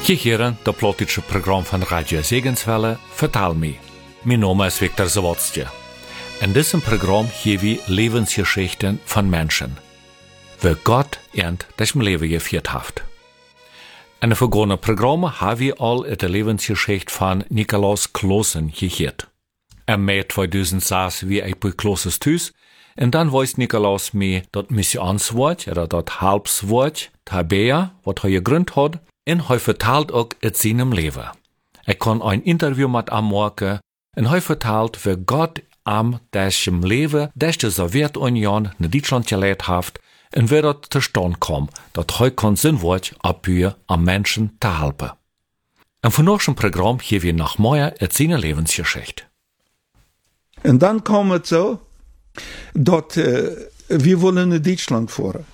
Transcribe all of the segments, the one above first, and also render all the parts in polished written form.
Je heren dat plotische programma van Radio Segenswelle Vertaal me. Mijn naam is Victor Zawodstje. In diesem Programm geven we levensgeschichten van mensen. Wie Gott ernt das im Leben geführt hat. In het vergangene Programma hebben we al de levensgeschichte van Nikolaus Klossen gehört. Mei 2006 wie ik bij Klosses thuis. En dan weist Nikolaus me dat missionswoord, oder dat halbswoord, Tabea, wat hij gegründet had. En hij vertelt ook uit zijn leven. Ik kon een interview met hem maken. En hij vertelt wie Gott am dessen leven, des de Sowjetunion naar Duitsland geleid heeft. En wie dat te stand kwam, dat hij kon zijn woord opbouwen om mensen te helpen. En vandaag zijn programma geven we nog meer uit zijn levensgeschichte. En dan kwam het zo, dat we willen naar Duitsland voeren.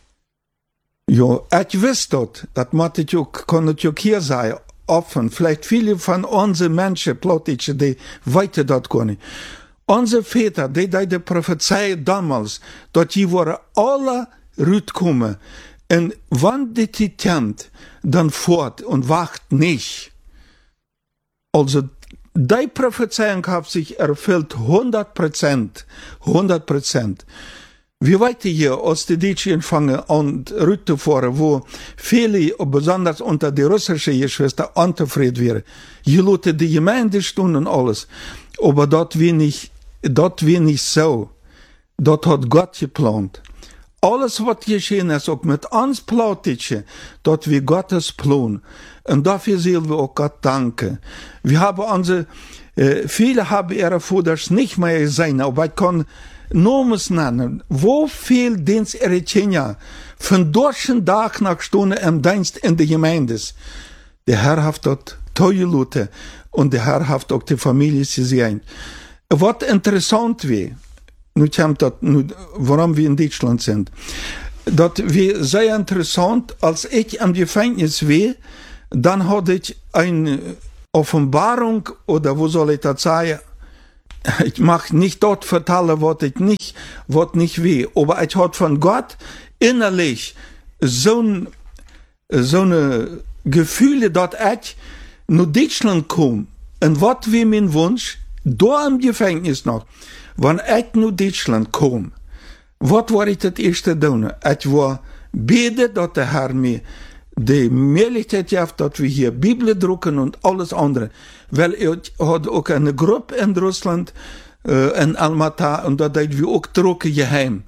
Ja, ik wist dat moet ik ook, kon het ook hier zijn, offen. Vielleicht viele von onze mensen, plotische, die weten dat kunnen. Onze väter, die de profetieën damals, dat die worden alle uitkomen. En wanneer die tent, dan voort en wacht niet. Also, die Prophezeiung hat sich erfüllt 100%. 100%. Wir weten hier, als die Deutschen anfangen an Rüt zu fahren, wo viele, besonders unter die russischen Geschwister, unzufrieden wären. Je laten die Gemeinde stehen und alles. Aber das wir nicht so. Das hat Gott geplant. Alles, was geschehen ist, auch mit uns Plautischen, das wir Gottes Plan. Und dafür sollen wir auch Gott danken. Wir haben viele haben ihre Vaters nicht mehr gesehen, aber ich kann Namen nennen. Wo viel Dienst Eritrea von deutschen Tag nach Stunde im Dienst in der Gemeinde. Der Herr hat dort tolle Leute und der Herr hat auch die Familie gesehen. Was interessant wäre, warum wir in Deutschland sind, das wäre sehr interessant, als ich am Gefängnis war, dann hatte ich eine Offenbarung, oder wo soll ich das sagen? Ich mag nicht dort vertellen, was nicht weh. Aber ich hatte von Gott innerlich so eine Gefühle, dass ich nach Deutschland komme. Und was war mein Wunsch? Da im Gefängnis noch. Wenn ich nach Deutschland komme, was war ich das erste tun? Ich war beten, dass der Herr mir die Möglichkeit hat, dass wir hier Bibel drucken und alles andere. Weil ich hatte auch eine Gruppe in Russland, in Almaty, und da deden wir auch drucken geheim.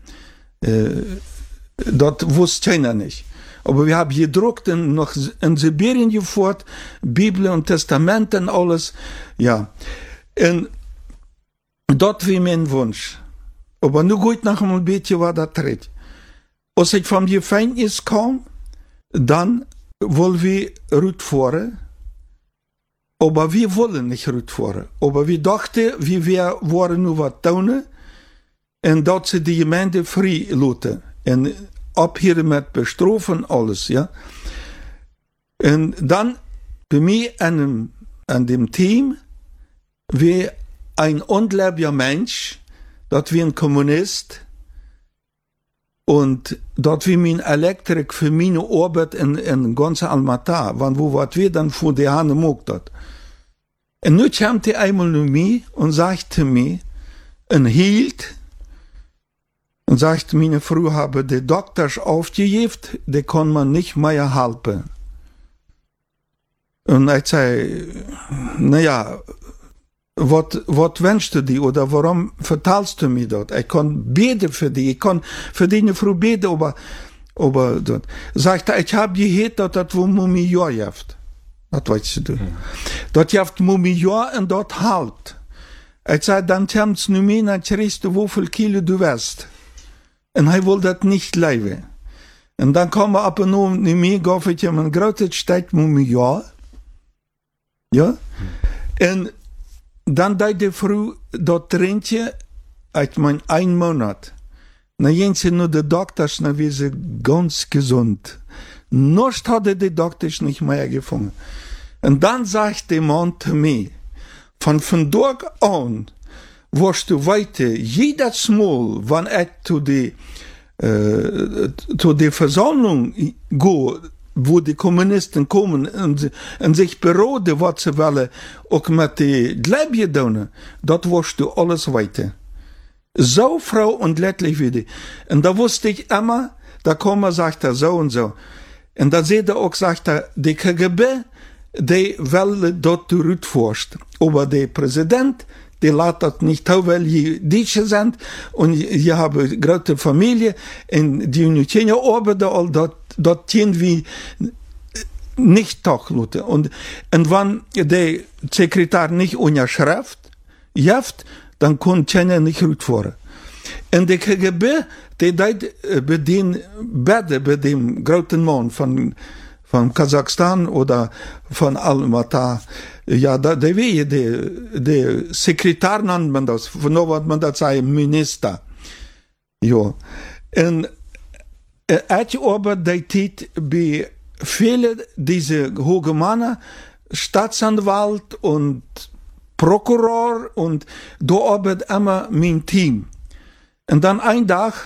Das wusste keiner nicht. Aber wir haben gedruckt und noch in Sibirien geführt, Bibel und Testament und alles. Ja. Und das war mein Wunsch. Aber nur gut nach einem bisschen war das dritt. Als ich vom Gefängnis kam, dann wollen wir rütfahren, aber wir wollen nicht rütfahren. Aber wir dachten, wir wollen nur was tun, und dat sie die Gemeinde frei lassen. Und abhören mit Bestrafen, alles, ja. Und dann, bei mir an dem Team, wie ein ungläubiger Mensch, dat wie ein Kommunist, und dat wie mein Elektrik für meine Arbeit in ganz Almaty, wann wo wat wir dann vor die Hand mogt dat. Und nu kommt die einmal zu mir und sagte mir, und hielt, und sagt, meine Frau habe die Doktors aufgegeben, die kann man nicht mehr helfen. Und ich zei, naja, was wünschst du dir, oder warum verteilst du mir das? Ich kann beten für dich, ich kann für deine Frau beten, aber dort. Sagt er, ich habe gehört, dass das wo Mumior jaft. Das weißt du. Das jaft Mumior und dort halt. Ich sage, dann kommst du mir, dann kriegst du, wie viel Kilo du wirst. Und er will das nicht leben. Und dann kommen wir ab und an zu mir, gab ich ihm ein großes Stück Mumior. Ja? Und dann deed de vrouw dat trintje uit mijn 1 Monat. Na jense nur de dokters, na wie ze ganz gesund. Noch hadden de dokters nicht mehr gefunden. Und dann sagt der Mann zu mir, von vandaag an, wirst du weiter, jedes Mal, wenn ich zu die Versammlung gehe, wo die Kommunisten kommen und sich beroden, was sie wollen, auch mit die Gläubige tun, dort wirst du alles weiter. So froh und leidlich wie die. Und da wusste ich immer, da kommen, sagt er, so und so. Und da seht er auch, sagt er, die KGB, die will dort zurückforscht. Aber der Präsident, die lässt das nicht tun, weil die Deutsche sind und ich habe eine große Familie und die nicht arbeiten, all dort irgendwie nicht tachluten. Und wenn der Sekretär nicht unterschreibt, dann kann keiner nicht rückfahren. Und der KGB, die bei den Betten, bei dem großen Mann von Kasachstan oder von Almaty, ja, der Sekretär nennt man das, von was man das sagt, Minister. Ja. Und ich arbeite die bei vielen dieser hohen Männer, Staatsanwalt und Prokuror und da arbeitet immer mein Team. Und dann ein Tag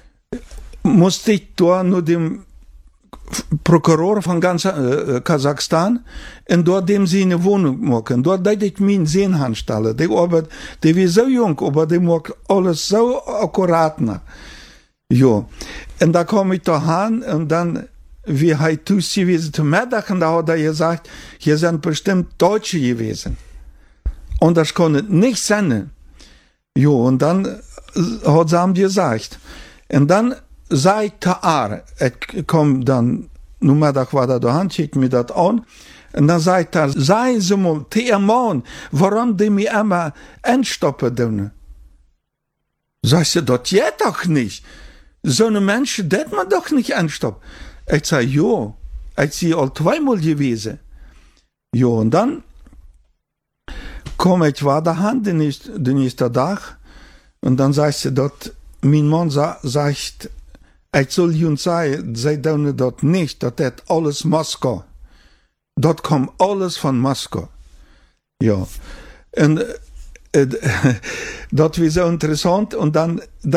musste ich da nur dem Prokuror von ganz Kasachstan und dort dem sie eine Wohnung machen. Dort hätte ich mich hinstellen. Die war so jung, aber die mag alles so akkurat. Ja. Und da komme ich da hin und dann, wie er gewesen zum Mittag, und da hat er gesagt, hier sind bestimmt Deutsche gewesen. Und das konnte nicht sein. Ja, und dann hat sie ihm gesagt. Und dann sagte er, ich komme dann, nur Mittag war da Hand, schickt mir das an. Und dann sagt er, sei Sie mal, der Mann, warum die mir immer entstoppen tun? Sagst du, das geht doch nicht. So eine Menschen, das man doch nicht entstoppen. Ich sage, ja, ich sie all zweimal gewesen. Ja, und dann komme ich weiter hin, den nächsten Tag, und dann sagst du, dass mein Mann sagt, ich soll ihnen sagen, sie tun das nicht, das ist alles Moskau. Dort kommt alles von Moskau. Ja. Und das war so interessant, und dann